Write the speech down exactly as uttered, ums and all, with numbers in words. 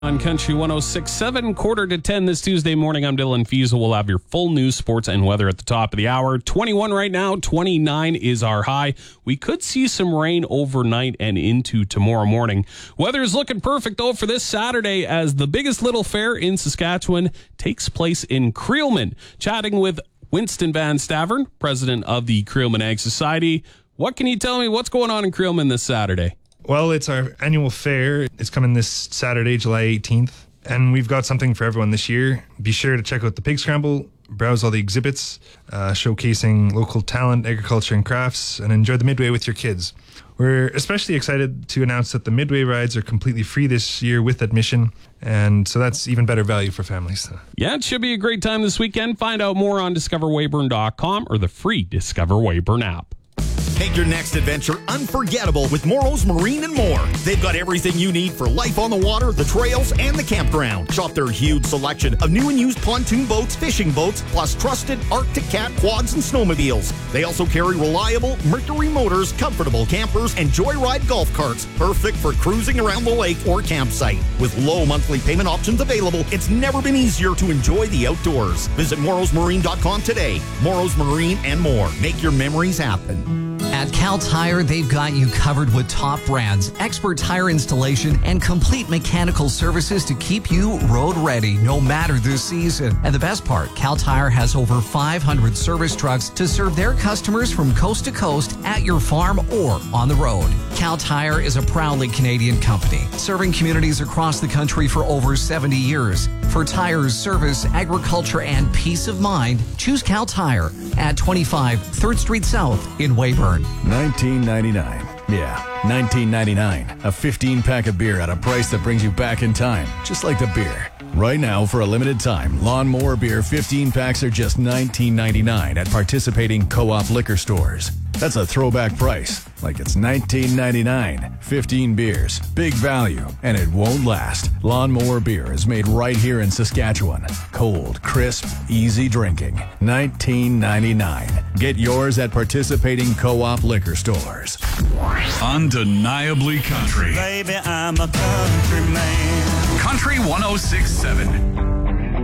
On Country one oh six point seven, quarter to ten this Tuesday morning, I'm Dylan Fiesel. We'll have your full news, sports, and weather at the top of the hour. twenty-one right now, twenty-nine is our high. We could see some rain overnight and into tomorrow morning. Weather is looking perfect, though, for this Saturday as the biggest little fair in Saskatchewan takes place in Creelman. Chatting with Winston Van Stavern, president of the Creelman Ag Society. What can you tell me? What's going on in Creelman this Saturday? Well, it's our annual fair. It's coming this Saturday, July eighteenth, and we've got something for everyone this year. Be sure to check out the Pig Scramble, browse all the exhibits, uh, showcasing local talent, agriculture, and crafts, and enjoy the Midway with your kids. We're especially excited to announce that the Midway rides are completely free this year with admission, and so that's even better value for families. Yeah, it should be a great time this weekend. Find out more on discover weyburn dot com or the free Discover Weyburn app. Make your next adventure unforgettable with Morrow's Marine and More. They've got everything you need for life on the water, the trails, and the campground. Shop their huge selection of new and used pontoon boats, fishing boats, plus trusted Arctic Cat quads and snowmobiles. They also carry reliable Mercury motors, comfortable campers, and Joyride golf carts, perfect for cruising around the lake or campsite. With low monthly payment options available, it's never been easier to enjoy the outdoors. Visit morrows marine dot com today. Morrow's Marine and More. Make your memories happen. At Cal Tire, they've got you covered with top brands, expert tire installation, and complete mechanical services to keep you road ready no matter the season. And the best part, Cal Tire has over five hundred service trucks to serve their customers from coast to coast at your farm or on the road. Cal Tire is a proudly Canadian company, serving communities across the country for over seventy years. For tires, service, agriculture, and peace of mind, choose Cal Tire at twenty-five third Street South in Weyburn. nineteen ninety-nine. Yeah, nineteen ninety-nine. A fifteen pack of beer at a price that brings you back in time, just like the beer. Right now, for a limited time, Lawnmower Beer fifteen packs are just nineteen ninety-nine at participating co-op liquor stores. That's a throwback price, like it's nineteen ninety-nine. fifteen beers, big value, and it won't last. Lawnmower Beer is made right here in Saskatchewan. Cold, crisp, easy drinking. nineteen ninety-nine. Get yours at participating co-op liquor stores. Undeniably country. Baby, I'm a country man. Country one oh six point seven.